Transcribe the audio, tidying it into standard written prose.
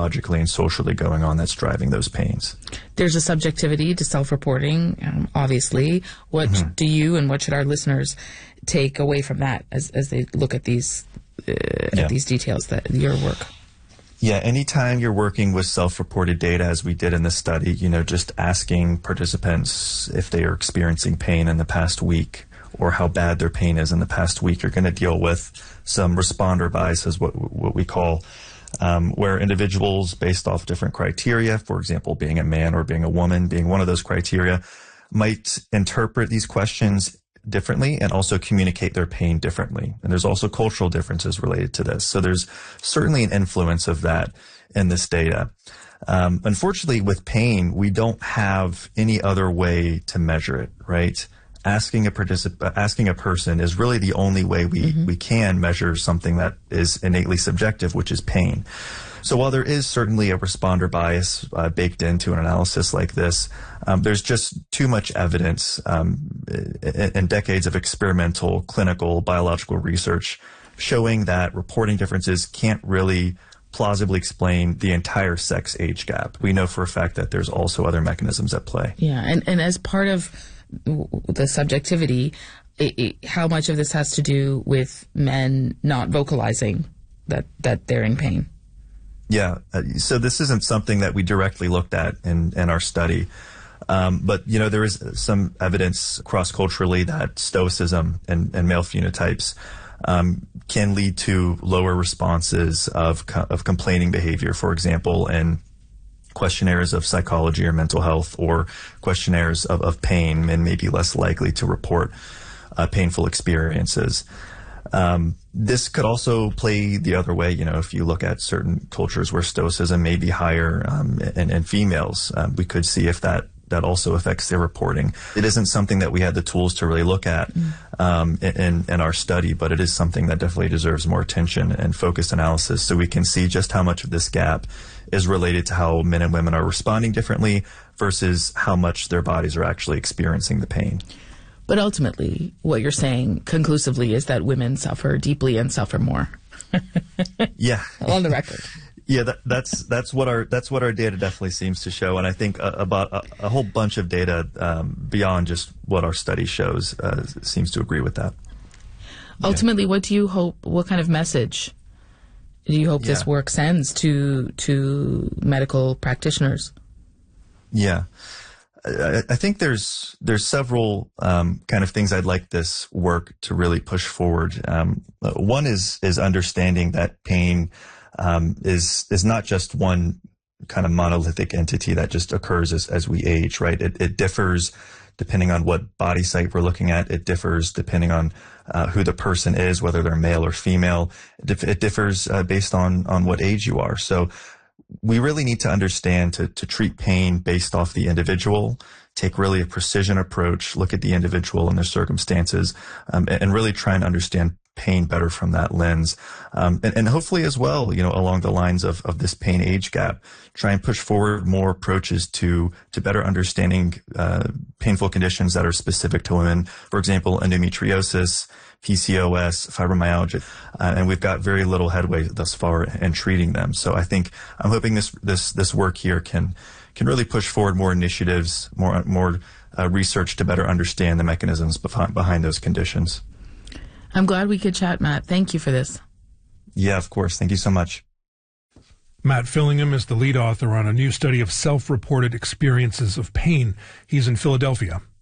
biologically and socially going on that's driving those pains. There's a subjectivity to self-reporting, obviously. What do you and what should our listeners take away from that as they look at these details, that your work? Yeah, anytime you're working with self-reported data, as we did in this study, just asking participants if they are experiencing pain in the past week or how bad their pain is in the past week, you're going to deal with some responder biases, what we call, where individuals based off different criteria, for example, being a man or being a woman, being one of those criteria, might interpret these questions differently and also communicate their pain differently. And there's also cultural differences related to this. So there's certainly an influence of that in this data. Unfortunately, with pain, we don't have any other way to measure it, right? Asking a person is really the only way we can measure something that is innately subjective, which is pain. So while there is certainly a responder bias baked into an analysis like this, there's just too much evidence and decades of experimental, clinical, biological research showing that reporting differences can't really plausibly explain the entire sex age gap. We know for a fact that there's also other mechanisms at play. Yeah, and as part of the subjectivity, how much of this has to do with men not vocalizing that they're in pain? Yeah, so this isn't something that we directly looked at in our study. But, there is some evidence cross-culturally that stoicism and male phenotypes can lead to lower responses of complaining behavior, for example, in questionnaires of psychology or mental health, or questionnaires of pain. Men may be less likely to report painful experiences. This could also play the other way. If you look at certain cultures where stoicism may be higher in females, we could see if that also affects their reporting. It isn't something that we had the tools to really look at in our study, but it is something that definitely deserves more attention and focused analysis, so we can see just how much of this gap is related to how men and women are responding differently versus how much their bodies are actually experiencing the pain. But ultimately, what you're saying conclusively is that women suffer deeply and suffer more. Yeah. On the record. Yeah, that's what our data definitely seems to show, and I think about a whole bunch of data beyond just what our study shows seems to agree with that. Ultimately, what do you hope? What kind of message do you hope this work sends to medical practitioners? Yeah. I think there's several kind of things I'd like this work to really push forward. One is understanding that pain is not just one kind of monolithic entity that just occurs as we age, right? It differs depending on what body site we're looking at. It differs depending on who the person is, whether they're male or female. It differs based on what age you are. So we really need to understand to treat pain based off the individual, take really a precision approach, look at the individual and their circumstances, and really try and understand pain better from that lens. And hopefully as well, along the lines of this pain age gap, try and push forward more approaches to better understanding painful conditions that are specific to women. For example, endometriosis, PCOS, fibromyalgia, and we've got very little headway thus far in treating them. So I'm hoping this work here can really push forward more initiatives, more research to better understand the mechanisms behind those conditions. I'm glad we could chat, Matt. Thank you for this. Yeah, of course. Thank you so much. Matt Fillingham is the lead author on a new study of self-reported experiences of pain. He's in Philadelphia.